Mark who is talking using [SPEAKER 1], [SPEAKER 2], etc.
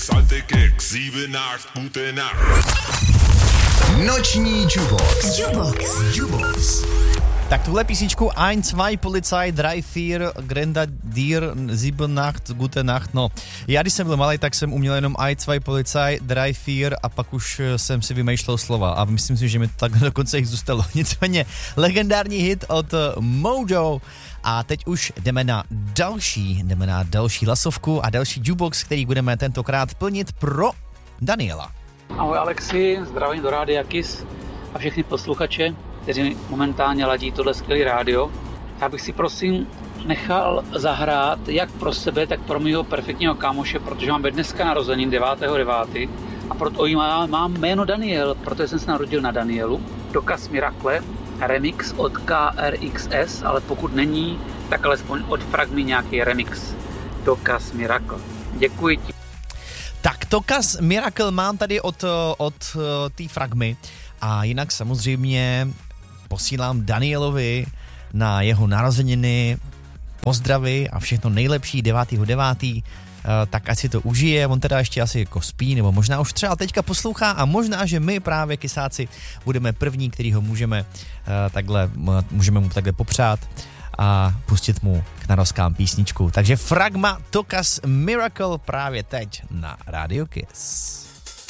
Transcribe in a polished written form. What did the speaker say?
[SPEAKER 1] Alte Keks, 7-8, gute Nacht.
[SPEAKER 2] Noční Jubox.
[SPEAKER 3] Tak tuhle písničku Ein, zwei, Polizei, drei, vier, Grenadier, sieben, Nacht, gute Nacht, no. Já když jsem byl malý, tak jsem uměl jenom Ein, zwei, Polizei, drei, vier a pak už jsem si vymýšlel slova a myslím si, že mi tak dokonce jich zůstalo. Nicméně legendární hit od Mojo. A teď už jdeme na další hlasovku a další jukebox, který budeme tentokrát plnit pro Daniela.
[SPEAKER 4] Ahoj Alexi, zdravím do Rádia Kiss a všechny posluchače, kteří momentálně ladí tohle skvělý rádio. Já bych si prosím nechal zahrát jak pro sebe, tak pro mýho perfektního kámoše, protože máme dneska narozenin 9.9. a proto mám jméno Daniel, protože jsem se narodil na Danielu. Dokaz Miracle, remix od KRXS, ale pokud není, tak alespoň od Fragmy nějaký remix. Dokaz Miracle. Děkuji ti.
[SPEAKER 3] Tak Dokaz Miracle mám tady od té Fragmy a jinak samozřejmě posílám Danielovi na jeho narozeniny pozdravy a všechno nejlepší 9.9. Tak ať si to užije, on teda ještě asi jako spí, nebo možná už třeba teďka poslouchá a možná, že my právě kysáci budeme první, který ho můžeme mu takhle popřát a pustit mu k narozkám písničku. Takže Fragma Dokaz Miracle právě teď na Radio Kiss.